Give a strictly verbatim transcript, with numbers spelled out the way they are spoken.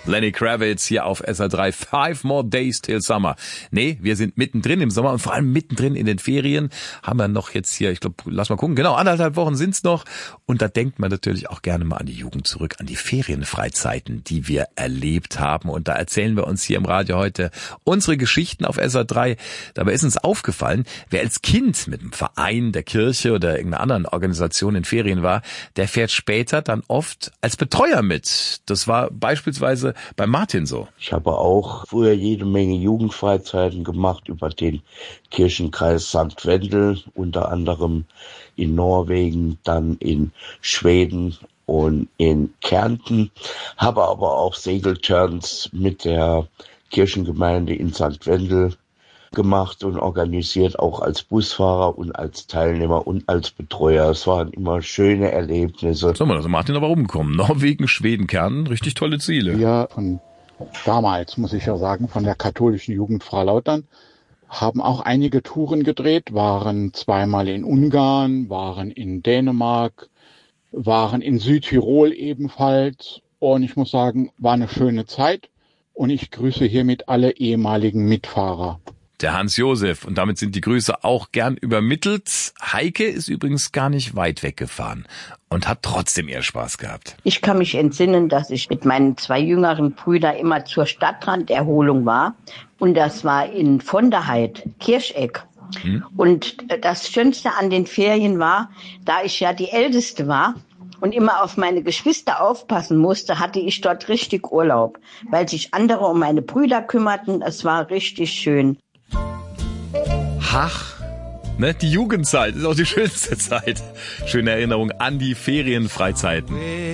Lenny Kravitz hier auf S R drei. Five more days till summer. Nee, wir sind mittendrin im Sommer und vor allem mittendrin in den Ferien. Haben wir noch jetzt hier, ich glaube, lass mal gucken, genau, anderthalb Wochen sind's noch. Und da denkt man natürlich auch gerne mal an die Jugend zurück, an die Ferienfreizeiten, die wir erlebt haben. Und da erzählen wir uns hier im Radio heute unsere Geschichten auf S R drei. Dabei ist uns aufgefallen, wer als Kind mit einem Verein, der Kirche oder irgendeiner anderen Organisation in Ferien war, der fährt später dann oft als Betreuer mit. Das war beispielsweise bei Martin so. Ich habe auch früher jede Menge Jugendfreizeiten gemacht über den Kirchenkreis Sankt Wendel, unter anderem in Norwegen, dann in Schweden und in Kärnten. Habe aber auch Segelturns mit der Kirchengemeinde in Sankt Wendel gemacht und organisiert, auch als Busfahrer und als Teilnehmer und als Betreuer. Es waren immer schöne Erlebnisse. Sag mal, also Martin aber rumgekommen. Norwegen, Schweden, Kärnten, richtig tolle Ziele. Wir von damals, muss ich ja sagen, von der katholischen Jugend Freilautern, haben auch einige Touren gedreht, waren zweimal in Ungarn, waren in Dänemark, waren in Südtirol ebenfalls. Und ich muss sagen, war eine schöne Zeit. Und ich grüße hiermit alle ehemaligen Mitfahrer. Der Hans-Josef. Und damit sind die Grüße auch gern übermittelt. Heike ist übrigens gar nicht weit weggefahren und hat trotzdem ihr Spaß gehabt. Ich kann mich entsinnen, dass ich mit meinen zwei jüngeren Brüdern immer zur Stadtranderholung war. Und das war in von der Heid, Kircheck. Hm. Und das Schönste an den Ferien war, da ich ja die Älteste war und immer auf meine Geschwister aufpassen musste, hatte ich dort richtig Urlaub, weil sich andere um meine Brüder kümmerten. Es war richtig schön. Ach, ne, die Jugendzeit ist auch die schönste Zeit. Schöne Erinnerung an die Ferienfreizeiten.